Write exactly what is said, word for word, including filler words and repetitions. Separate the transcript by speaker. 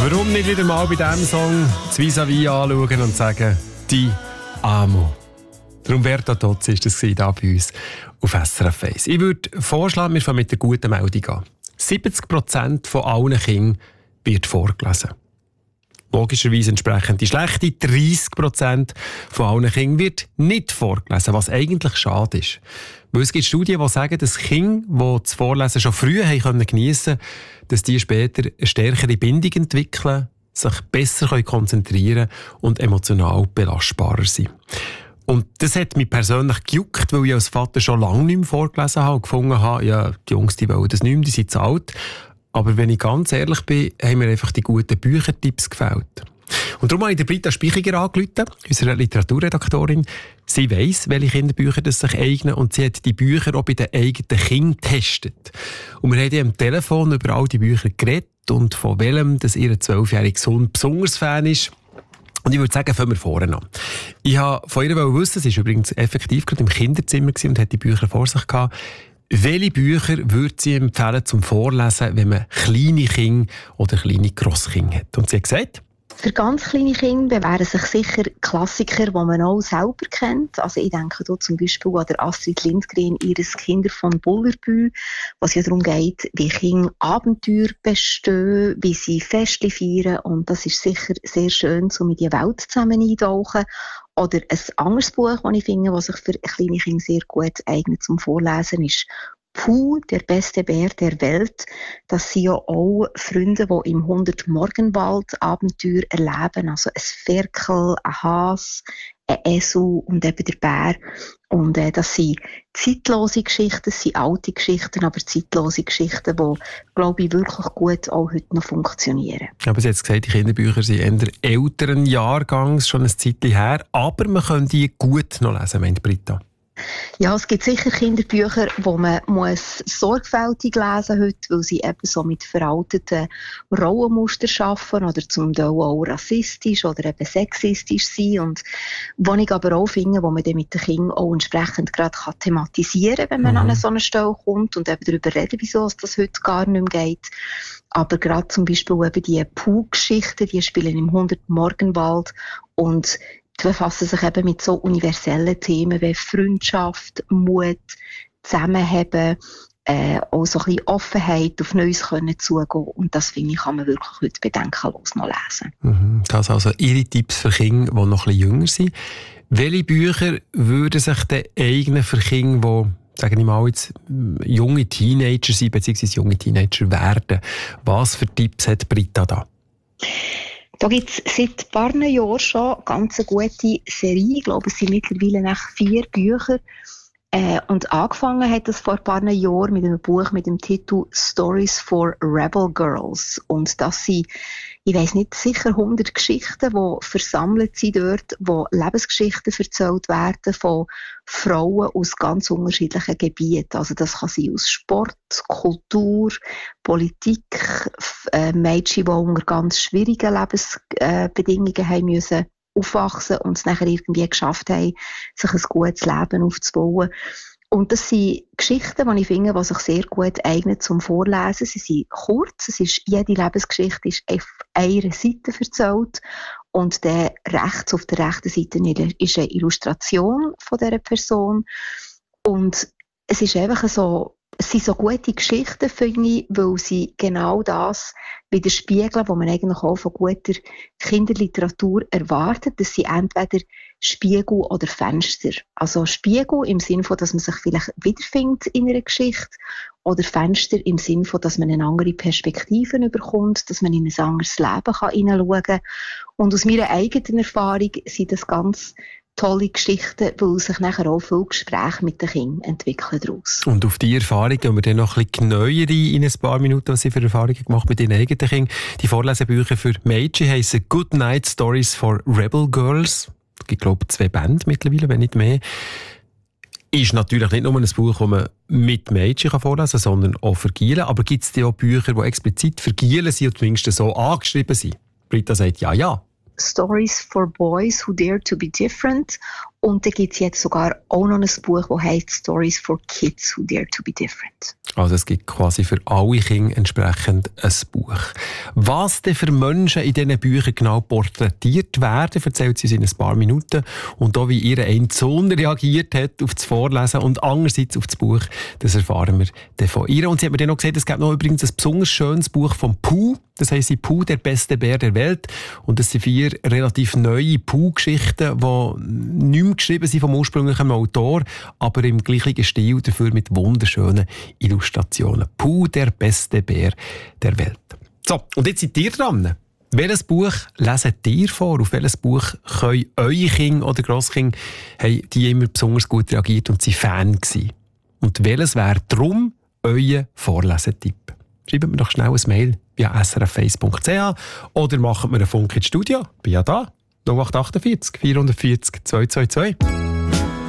Speaker 1: Warum nicht wieder mal bei diesem Song das Vis-à-vis anschauen und sagen, «Ti amo». Umberto Tozzi war das hier bei uns auf S R F eins. Ich würde vorschlagen, wir fangen mit der guten Meldung an. siebzig Prozent von allen Kindern wird vorgelesen. Logischerweise entsprechend die schlechte. dreißig Prozent von allen Kindern wird nicht vorgelesen, was eigentlich schade ist. Weil es gibt Studien, die sagen, dass Kinder, die das Vorlesen schon früh haben geniessen können, dass die später eine stärkere Bindung entwickeln, sich besser konzentrieren und emotional belastbarer sind. Und das hat mich persönlich gejuckt, weil ich als Vater schon lange nicht mehr vorgelesen habe und gefunden habe, ja, die Jungs die wollen das nicht mehr, die sind zu alt. Aber wenn ich ganz ehrlich bin, haben mir einfach die guten Büchertipps gefällt. Und darum habe ich der Britta Spichiger angerufen, unsere Literaturredaktorin. Sie weiss, welche Kinderbücher das sich eignen und sie hat die Bücher auch bei den eigenen Kindern getestet. Und wir haben am Telefon über all die Bücher geredet und von welchem dass ihr zwölfjähriger Sohn besonders Fan ist. Und ich würde sagen, fangen wir vorne an. Ich wollte von ihr wissen, sie war übrigens effektiv gerade im Kinderzimmer und hat die Bücher vor sich gehabt. Welche Bücher würde sie empfehlen zum Vorlesen, wenn man kleine Kinder oder kleine Grosskinder hat? Und sie hat gesagt,
Speaker 2: für ganz kleine Kinder bewähren sich sicher Klassiker, die man auch selber kennt. Also ich denke hier zum Beispiel an der Astrid Lindgren, ihres Kinder von Bullerbühl, was ja darum geht, wie Kinder Abenteuer bestehen, wie sie Feste feiern. Und das ist sicher sehr schön, so mit die Welt zusammen eintauchen. Oder ein anderes Buch, das ich finde, das sich für kleine Kinder sehr gut eignet zum Vorlesen, ist Puh, der beste Bär der Welt. Das sind ja auch Freunde, die im hundert-Morgenwald Abenteuer erleben. Also ein Ferkel, ein Hase, ein Esel und eben der Bär. Und äh, das sind zeitlose Geschichten, das sind alte Geschichten, aber zeitlose Geschichten, die, glaube ich, wirklich gut auch heute noch funktionieren.
Speaker 1: Aber Sie hat gesagt, die Kinderbücher sind eher älteren Jahrgangs, schon ein Zeitchen her, aber man kann die gut noch lesen, meint Britta.
Speaker 2: Ja, es gibt sicher Kinderbücher, die man muss sorgfältig lesen heute, weil sie eben so mit veralteten Rollenmustern arbeiten oder zum Teil auch rassistisch oder eben sexistisch sind. Und wo ich aber auch finde, wo man dann mit den Kindern auch entsprechend gerade kann thematisieren kann, wenn man mhm. an so eine Stelle kommt und eben darüber reden, wieso es das heute gar nicht mehr geht. Aber gerade zum Beispiel eben die Puh-Geschichten, die spielen im hundert-Morgenwald und die befassen sich eben mit so universellen Themen wie Freundschaft, Mut, Zusammenheben, äh, auch so ein bisschen Offenheit, auf Neues können zugehen. Und das, finde ich, kann man wirklich heute bedenkenlos noch lesen.
Speaker 1: Mhm. Das sind also Ihre Tipps für Kinder, die noch ein bisschen jünger sind. Welche Bücher würden sich denn eignen für Kinder, die, sagen wir mal, jetzt junge Teenager sind, beziehungsweise junge Teenager werden? Was für Tipps hat Britta da?
Speaker 2: Da gibt es seit ein paar Jahren schon ganz eine gute Serie. Ich glaube, es sind mittlerweile nach vier Bücher. Äh, und angefangen hat es vor ein paar Jahren mit einem Buch mit dem Titel Stories for Rebel Girls. Und das sind, ich weiss nicht, sicher hundert Geschichten, die versammelt sind dort, wo Lebensgeschichten erzählt werden von Frauen aus ganz unterschiedlichen Gebieten. Also das kann sein aus Sport, Kultur, Politik, äh, Mädchen, die unter ganz schwierigen Lebensbedingungen äh, haben müssen aufwachsen und es nachher irgendwie geschafft haben, sich ein gutes Leben aufzubauen. Und das sind Geschichten, die ich finde, die sich sehr gut eignen zum Vorlesen. Sie sind kurz, es ist, jede Lebensgeschichte ist auf einer Seite erzählt und der rechts, auf der rechten Seite ist eine Illustration von dieser Person. Und es ist einfach so, es sind so gute Geschichten, finde ich, weil sie genau das widerspiegeln, was man eigentlich auch von guter Kinderliteratur erwartet. Das sind entweder Spiegel oder Fenster. Also Spiegel im Sinne von, dass man sich vielleicht wiederfindet in einer Geschichte oder Fenster im Sinne von, dass man eine andere Perspektive bekommt, dass man in ein anderes Leben hineinschauen kann. Und aus meiner eigenen Erfahrung sind das ganz tolle Geschichten, weil sich nachher auch viele Gespräche mit den Kindern entwickeln daraus.
Speaker 1: Und auf diese Erfahrung gehen wir dann noch ein bisschen genauer in ein paar Minuten, was Sie für Erfahrungen gemacht mit Ihren eigenen Kindern. Die Vorlesebücher für Mädchen heissen Good Night Stories for Rebel Girls. Es gibt, glaube ich, zwei Bände mittlerweile, wenn nicht mehr. Ist natürlich nicht nur ein Buch, das man mit Mädchen vorlesen kann, sondern auch für Gielen. Aber gibt es auch Bücher, die explizit für Gielen sind und zumindest so angeschrieben sind? Britta sagt ja, ja.
Speaker 2: Stories for Boys Who Dare to be Different. Und da gibt es jetzt sogar auch noch ein Buch, das heißt Stories for Kids Who Dare to be Different.
Speaker 1: Also es gibt quasi für alle Kinder entsprechend ein Buch. Was denn für Menschen in diesen Büchern genau porträtiert werden, erzählt sie in ein paar Minuten. Und auch wie ihr ein Sohn reagiert hat auf das Vorlesen und andererseits auf das Buch, das erfahren wir dann von ihr. Und sie hat mir dann noch gesagt, es gibt noch übrigens ein besonders schönes Buch von Pooh. Das heisst Pooh, der beste Bär der Welt. Und das sind vier relativ neue Pooh-Geschichten, die nicht mehr geschrieben sind vom ursprünglichen Autor, aber im gleichen Stil, dafür mit wunderschönen Illustrationen. Pooh, der beste Bär der Welt. So, und jetzt seid ihr dran. Welches Buch lesen ihr vor? Auf welches Buch können eure Kinder oder Grosskinder, haben die immer besonders gut reagiert und sind Fan gewesen? Und welches wäre darum euer Vorlesetipp? Schreibt mir doch schnell ein Mail via s r f eins punkt c h oder macht mir einen Funk ins Studio. Bin ja da. null acht acht vier, vier vier null, zwei zwei zwei.